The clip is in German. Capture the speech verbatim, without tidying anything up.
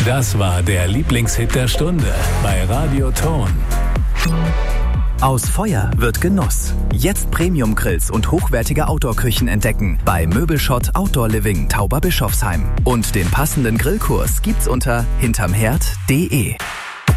Das war der Lieblingshit der Stunde bei Radio Ton. Aus Feuer wird Genuss. Jetzt Premium-Grills und hochwertige Outdoor-Küchen entdecken bei Möbelschott Outdoor Living Tauberbischofsheim. Und den passenden Grillkurs gibt's unter hintermherd punkt de.